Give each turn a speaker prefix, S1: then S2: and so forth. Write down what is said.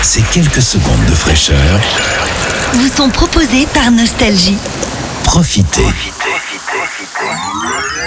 S1: Ces quelques secondes de fraîcheur
S2: vous sont proposées par Nostalgie.
S1: Profitez.